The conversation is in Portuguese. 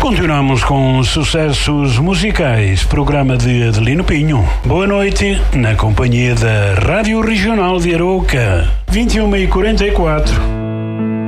Continuamos com sucessos musicais, programa de Adelino Pinho. Boa noite, na companhia da Rádio Regional de Arouca, 21h44.